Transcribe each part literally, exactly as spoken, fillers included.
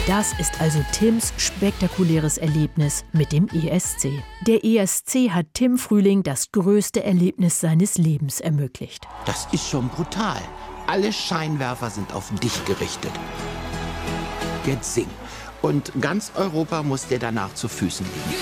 Das ist also Tims spektakuläres Erlebnis mit dem E S C. Der E S C hat Tim Frühling das größte Erlebnis seines Lebens ermöglicht. Das ist schon brutal. Alle Scheinwerfer sind auf dich gerichtet. Jetzt sing. Und ganz Europa muss dir danach zu Füßen liegen.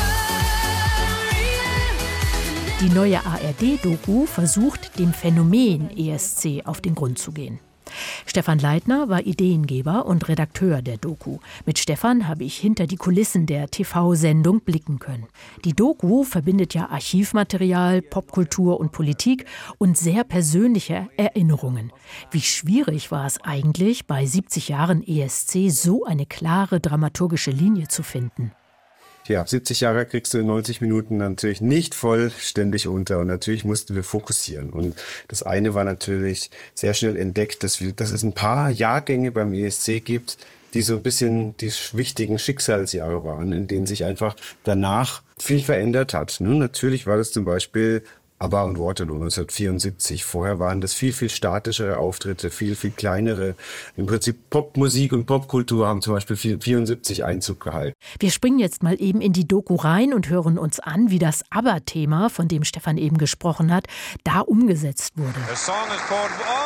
Die neue A R D-Doku versucht, dem Phänomen E S C auf den Grund zu gehen. Stefan Leitner war Ideengeber und Redakteur der Doku. Mit Stefan habe ich hinter die Kulissen der T V-Sendung blicken können. Die Doku verbindet ja Archivmaterial, Popkultur und Politik und sehr persönliche Erinnerungen. Wie schwierig war es eigentlich, bei siebzig Jahren E S C so eine klare dramaturgische Linie zu finden? Ja, siebzig Jahre kriegst du in neunzig Minuten natürlich nicht vollständig unter und natürlich mussten wir fokussieren. Und das eine war natürlich sehr schnell entdeckt, dass, wir, dass es ein paar Jahrgänge beim E S C gibt, die so ein bisschen die wichtigen Schicksalsjahre waren, in denen sich einfach danach viel verändert hat. Ne? Natürlich war das zum Beispiel ABBA und Waterloo neunzehnhundertvierundsiebzig. Vorher waren das viel, viel statischere Auftritte, viel, viel kleinere. Im Prinzip Popmusik und Popkultur haben zum Beispiel vierundsiebzig Einzug gehalten. Wir springen jetzt mal eben in die Doku rein und hören uns an, wie das ABBA-Thema, von dem Stefan eben gesprochen hat, da umgesetzt wurde.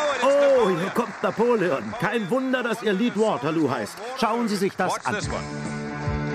Oh, hier kommt Napoleon. Kein Wunder, dass Ihr Lied Waterloo heißt. Schauen Sie sich das an.